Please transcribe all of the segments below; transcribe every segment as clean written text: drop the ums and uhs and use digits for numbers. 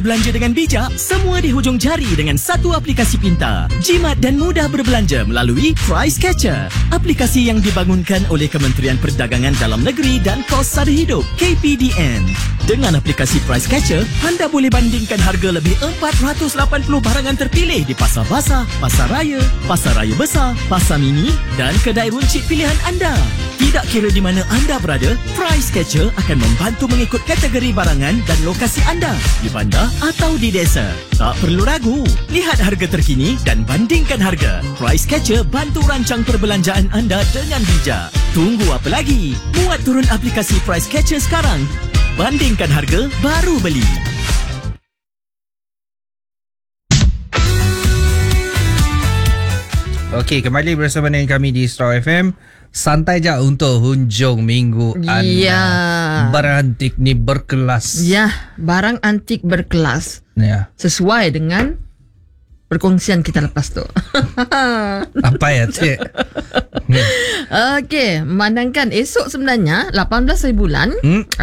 Belanja dengan bijak, semua di hujung jari dengan satu aplikasi pintar. Jimat dan mudah berbelanja melalui Price Catcher. Aplikasi yang dibangunkan oleh Kementerian Perdagangan Dalam Negeri dan Kos Sara Hidup (KPDN). Dengan aplikasi Price Catcher, anda boleh bandingkan harga lebih 480 barangan terpilih di pasar basah, pasar raya besar, pasar mini dan kedai runcit pilihan anda. Tidak kira di mana anda berada, Price Catcher akan membantu mengikut kategori barangan dan lokasi anda di bandar atau di desa. Tak perlu ragu. Lihat harga terkini dan bandingkan harga. Price Catcher bantu rancang perbelanjaan anda dengan bijak. Tunggu apa lagi? Muat turun aplikasi Price Catcher sekarang. Bandingkan harga, baru beli. Okey, kembali bersama dengan kami di Straw FM. Santai je untuk hujung minggu anda. Ya. Barang antik ni berkelas. Ya, barang antik berkelas. Ya. Sesuai dengan perkongsian kita lepas tu. Apa ya, Cik? Okey, memandangkan esok sebenarnya 18 hari bulan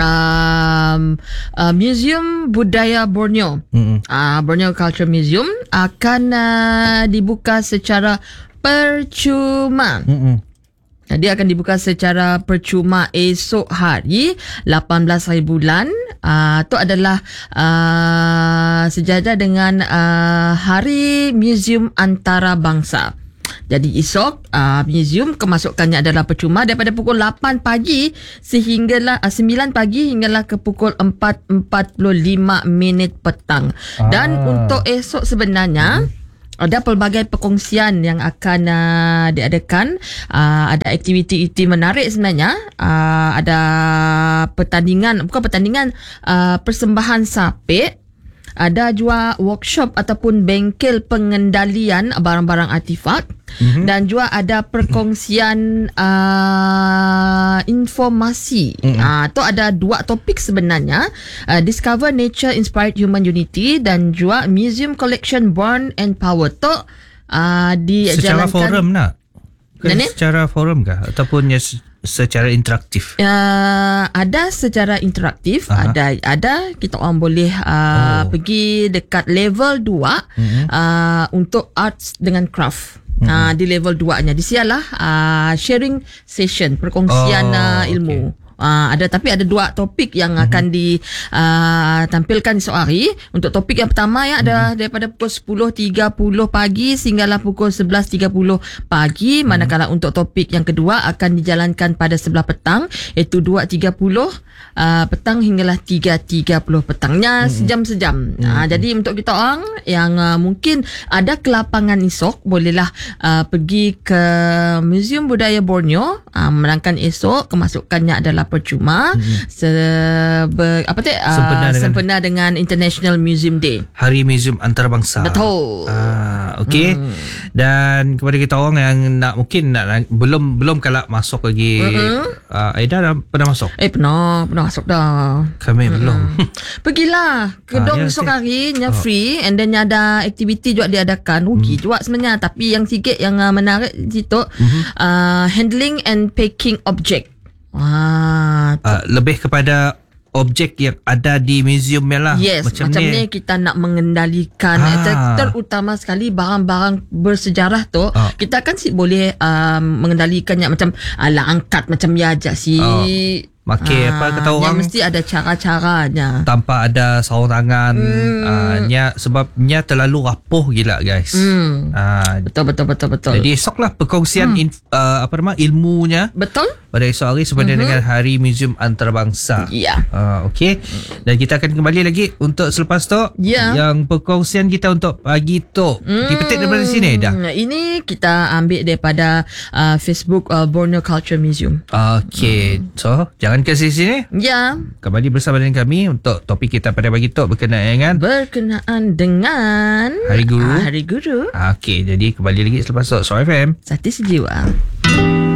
Museum Budaya Borneo, Borneo Culture Museum akan dibuka secara percuma. Dia akan dibuka secara percuma esok hari 18 hari bulan. Itu adalah sejajar dengan Hari Museum Antarabangsa. Jadi esok museum kemasukannya adalah percuma daripada pukul 8 pagi sehinggalah 9 pagi hinggalah ke pukul 4.45 petang. Dan untuk esok sebenarnya ada pelbagai perkongsian yang akan diadakan. Ada aktiviti menarik sebenarnya. Ada persembahan sapit. Ada juga workshop ataupun bengkel pengendalian barang-barang artifak. Dan juga ada perkongsian informasi. Itu ada dua topik sebenarnya. Discover Nature Inspired Human Unity dan juga Museum Collection Born and Power. Itu dijalankan secara forum nak? Secara forum kah? Ataupun secara interaktif? Ada secara interaktif. Ada kita orang boleh pergi dekat level 2 untuk arts dengan craft. Di level 2-nya disialah sharing session, perkongsian ilmu. Tapi ada dua topik yang akan ditampilkan esok hari. Untuk topik yang pertama ada daripada pukul 10.30 pagi sehinggalah pukul 11.30 pagi. Manakala untuk topik yang kedua akan dijalankan pada sebelah petang, iaitu 2.30 petang hinggalah 3.30 petangnya, sejam-sejam. Jadi untuk kita orang yang mungkin ada kelapangan esok, bolehlah pergi ke Museum Budaya Borneo. Menangkan esok kemasukannya adalah percuma sempena dengan International Museum Day, Hari Museum Antarabangsa. Betul. Okey. Dan kepada kita orang yang mungkin belum kalak masuk lagi. Aida dah pernah masuk? Pernah masuk dah. Kami belum. Pergilah kedong esok hari nya free, and then ada aktiviti juga diadakan. Rugi juga sebenarnya, tapi yang sikit yang menarik di situ handling and packing object. Lebih kepada objek yang ada di museum lah. Yes, macam ni kita nak mengendalikan terutama sekali barang-barang bersejarah tu. Kita kan boleh mengendalikannya macam angkat macam ya aja Makai apa kata orang, mesti ada cara-caranya tanpa ada sarung tangan. Sebabnya terlalu rapuh gila guys. Betul. Jadi esoklah perkongsian ilmunya. Betul. Pada esok hari sempena dengan Hari Museum Antarabangsa. Ya. Okey. Dan kita akan kembali lagi untuk selepas tu. Yang perkongsian kita untuk pagi tu dipetik daripada sini dah. Ini kita ambil daripada Facebook Borneo Culture Museum. Okey. So jangan ke sini. Ya. Kembali bersama dengan kami untuk topik kita pada pagi tu berkenaan dengan Hari Guru. Hari Guru. Okey, jadi kembali lagi selepas tu. Straw FM. Sati sejiwa.